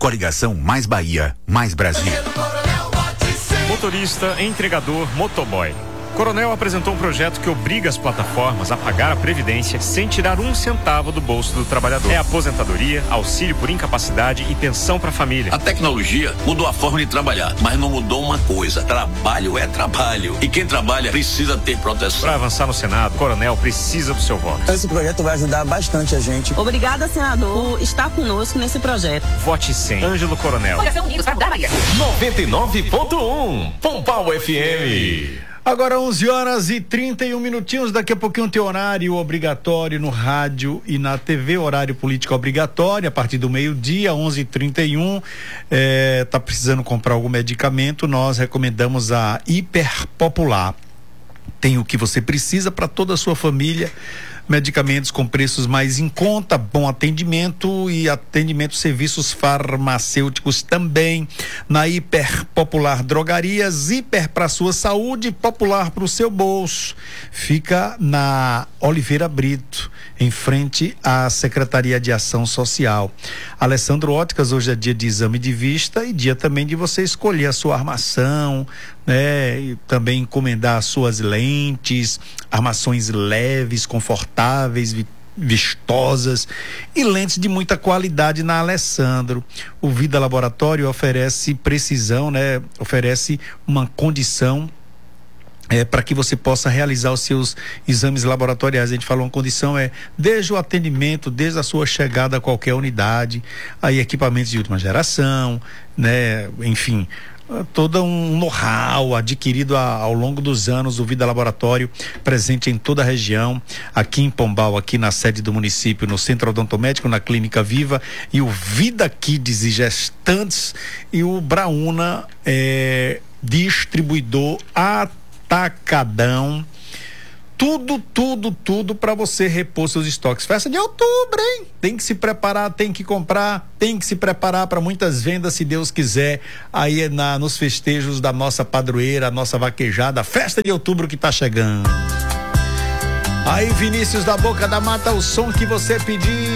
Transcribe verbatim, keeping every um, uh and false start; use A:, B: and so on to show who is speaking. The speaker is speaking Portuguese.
A: Coligação Mais Bahia, Mais Brasil.
B: Motorista, entregador, motoboy. Coronel apresentou um projeto que obriga as plataformas a pagar a previdência sem tirar um centavo do bolso do trabalhador. É aposentadoria, auxílio por incapacidade e pensão para a família.
C: A tecnologia mudou a forma de trabalhar, mas não mudou uma coisa: trabalho é trabalho. E quem trabalha precisa ter proteção.
B: Para avançar no Senado, Coronel precisa do seu voto.
D: Esse projeto vai ajudar bastante a gente.
E: Obrigada, senador, por estar conosco nesse projeto.
B: Vote cem. Ângelo Coronel.
F: noventa e nove ponto um Pompau F M.
G: Agora onze horas e trinta e um minutinhos, daqui a pouquinho tem horário obrigatório no rádio e na T V, horário político obrigatório, a partir do meio-dia, onze e trinta e um, é, tá precisando comprar algum medicamento, nós recomendamos a Hiper Popular. Tem o que você precisa para toda a sua família, medicamentos com preços mais em conta, bom atendimento e atendimento serviços farmacêuticos também na Hiper Popular Drogarias. Hiper para sua saúde, popular para o seu bolso. Fica na Oliveira Brito, em frente à Secretaria de Ação Social. Alessandro Óticas, hoje é dia de exame de vista e dia também de você escolher a sua armação, né? E também encomendar as suas lentes, armações leves, confortáveis, vistosas e lentes de muita qualidade na Alessandro. O Vida Laboratório oferece precisão, né? Oferece uma condição É, para que você possa realizar os seus exames laboratoriais. A gente falou, uma condição é desde o atendimento, desde a sua chegada a qualquer unidade, aí equipamentos de última geração, né? Enfim, todo um know-how adquirido a, ao longo dos anos. O Vida Laboratório presente em toda a região, aqui em Pombal, aqui na sede do município, no Centro Odontomédico, na Clínica Viva, e o Vida Kids e Gestantes, e o Brauna, é, distribuidor a Atacadão, tudo, tudo, tudo para você repor seus estoques. Festa de outubro, hein? Tem que se preparar, tem que comprar, tem que se preparar para muitas vendas, se Deus quiser, aí na, nos festejos da nossa padroeira, a nossa vaquejada, festa de outubro que tá chegando. Aí, Vinícius da Boca da Mata, o som que você pediu.